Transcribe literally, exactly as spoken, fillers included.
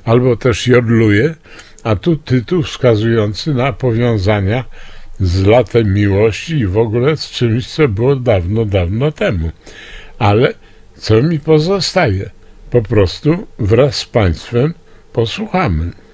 albo też jodluje, a tu tytuł wskazujący na powiązania z latem miłości i w ogóle z czymś, co było dawno, dawno temu. Ale co mi pozostaje? Po prostu wraz z Państwem posłuchamy.